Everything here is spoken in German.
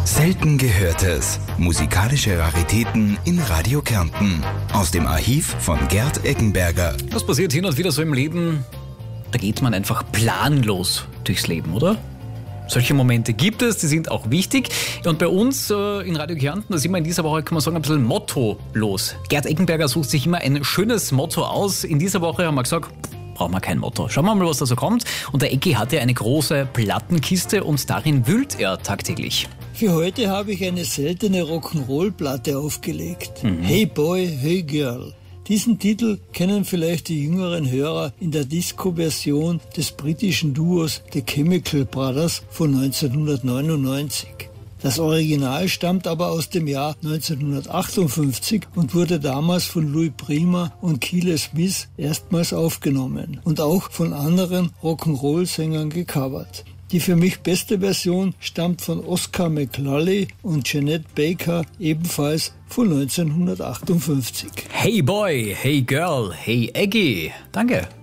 Selten Gehörtes. Musikalische Raritäten in Radio Kärnten. Aus dem Archiv von Gerd Eggenberger. Was passiert hin und wieder so im Leben? Da geht man einfach planlos durchs Leben, oder? Solche Momente gibt es, die sind auch wichtig. Und bei uns in Radio Kärnten, da sind wir in dieser Woche, kann man sagen, ein bisschen mottolos. Gerd Eggenberger sucht sich immer ein schönes Motto aus. In dieser Woche haben wir gesagt, brauchen wir kein Motto. Schauen wir mal, was da so kommt. Und der Eggi hat ja eine große Plattenkiste und darin wühlt er tagtäglich. Für heute habe ich eine seltene Rock'n'Roll-Platte aufgelegt. Hey Boy, Hey Girl. Diesen Titel kennen vielleicht die jüngeren Hörer in der Disco-Version des britischen Duos The Chemical Brothers von 1999. Das Original stammt aber aus dem Jahr 1958 und wurde damals von Louis Prima und Keely Smith erstmals aufgenommen und auch von anderen Rock'n'Roll-Sängern gecovert. Die für mich beste Version stammt von Oscar McLally und Jeanette Baker, ebenfalls von 1958. Hey Boy, Hey Girl, Hey Eggy. Danke.